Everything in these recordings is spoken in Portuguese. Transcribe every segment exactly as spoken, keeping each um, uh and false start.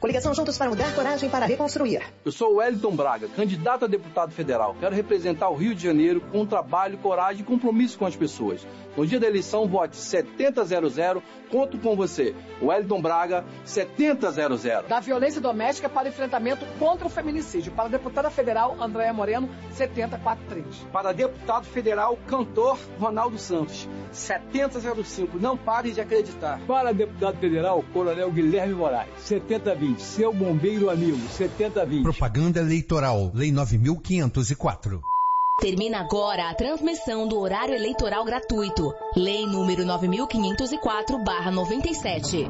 Coligação Juntos para Mudar, Coragem para Reconstruir. Eu sou o Wellington Braga, candidato a deputado federal. Quero representar o Rio de Janeiro com trabalho, coragem e compromisso com as pessoas. No dia da eleição, vote setenta zero zero. Conto com você. Wellington Braga, setenta zero zero. Da violência doméstica para enfrentamento contra o feminicídio. Para a deputada federal, Andréia Moreno, setenta quarenta e três. Para deputado federal, cantor Ronaldo Santos, setenta zero cinco. Não pare de acreditar. Para deputado federal, Coronel Guilherme Moraes, setenta vinte. Seu bombeiro amigo, setenta vinte. Propaganda eleitoral, Lei nove mil quinhentos e quatro. Termina agora a transmissão do horário eleitoral gratuito. Lei número nove mil quinhentos e quatro barra noventa e sete.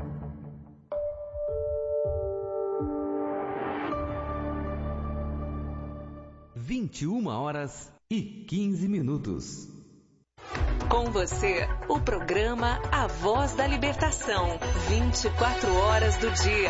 vinte e uma horas e quinze minutos. Com você, o programa A Voz da Libertação. vinte e quatro horas do dia.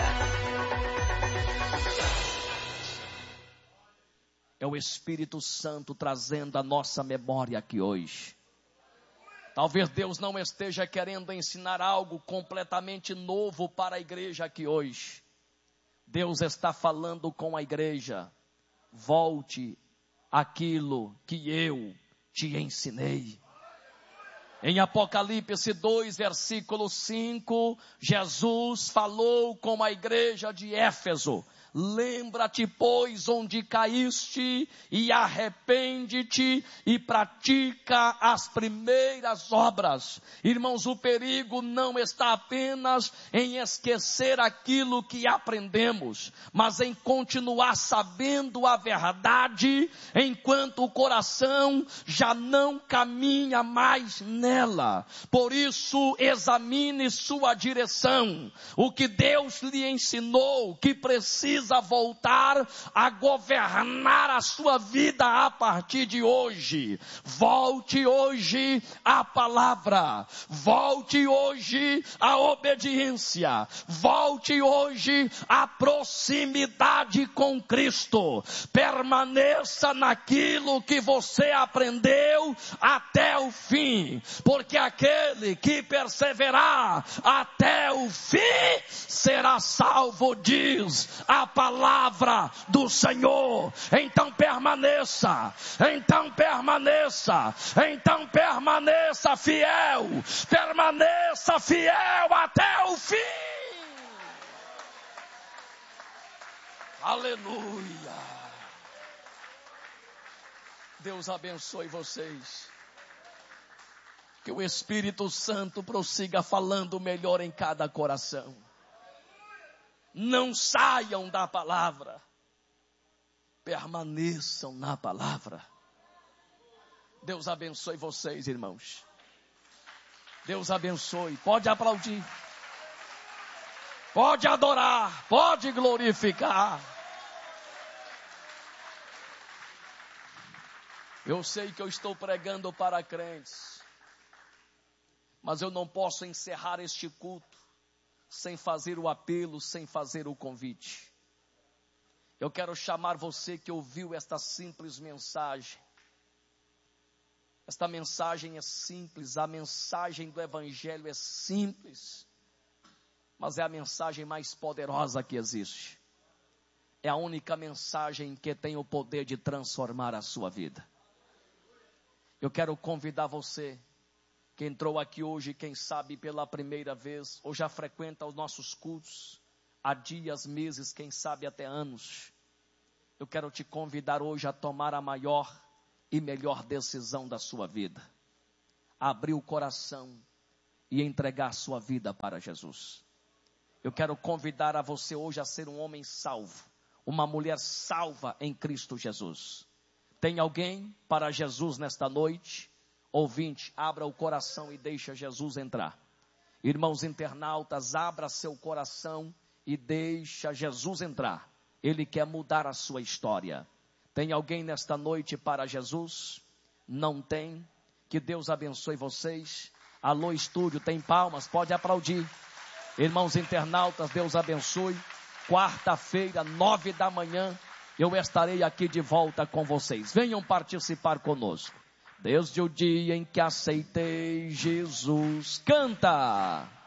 É o Espírito Santo trazendo a nossa memória aqui hoje. Talvez Deus não esteja querendo ensinar algo completamente novo para a igreja aqui hoje. Deus está falando com a igreja. Volte àquilo que eu te ensinei. Em Apocalipse dois, versículo cinco, Jesus falou com a igreja de Éfeso. Lembra-te, pois, onde caíste, e arrepende-te, e pratica as primeiras obras. Irmãos, o perigo não está apenas em esquecer aquilo que aprendemos, mas em continuar sabendo a verdade, enquanto o coração já não caminha mais nela. Por isso, examine sua direção. O que Deus lhe ensinou, que precisa voltar a governar a sua vida a partir de hoje. Volte hoje à palavra. Volte hoje à obediência. Volte hoje à proximidade com Cristo. Permaneça naquilo que você aprendeu até o fim. Porque aquele que perseverar até o fim será salvo, diz a palavra do Senhor. Então permaneça, então permaneça, então permaneça fiel, permaneça fiel até o fim. Aleluia. Deus abençoe vocês. Que o Espírito Santo prossiga falando melhor em cada coração. Não saiam da palavra. Permaneçam na palavra. Deus abençoe vocês, irmãos. Deus abençoe. Pode aplaudir. Pode adorar. Pode glorificar. Eu sei que eu estou pregando para crentes, mas eu não posso encerrar este culto sem fazer o apelo, sem fazer o convite. Eu quero chamar você que ouviu esta simples mensagem. Esta mensagem é simples, a mensagem do Evangelho é simples, mas é a mensagem mais poderosa que existe. É a única mensagem que tem o poder de transformar a sua vida. Eu quero convidar você que entrou aqui hoje, quem sabe pela primeira vez, ou já frequenta os nossos cultos há dias, meses, quem sabe até anos. Eu quero te convidar hoje a tomar a maior e melhor decisão da sua vida. Abrir o coração e entregar a sua vida para Jesus. Eu quero convidar a você hoje a ser um homem salvo, uma mulher salva em Cristo Jesus. Tem alguém para Jesus nesta noite? Ouvinte, abra o coração e deixa Jesus entrar. Irmãos internautas, abra seu coração e deixa Jesus entrar. Ele quer mudar a sua história. Tem alguém nesta noite para Jesus? Não tem? Que Deus abençoe vocês. Alô, estúdio, tem palmas? Pode aplaudir. Irmãos internautas, Deus abençoe. Quarta-feira, nove da manhã, eu estarei aqui de volta com vocês. Venham participar conosco. Desde o dia em que aceitei Jesus. Canta!